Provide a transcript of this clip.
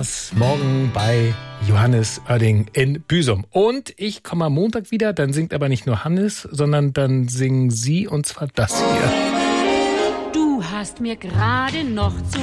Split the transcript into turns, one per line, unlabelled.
war's. Morgen bei Johannes Oerding in Büsum. Und ich komme am Montag wieder, dann singt aber nicht nur Hannes, sondern dann singen Sie, und zwar das hier.
Du hast mir gerade noch zu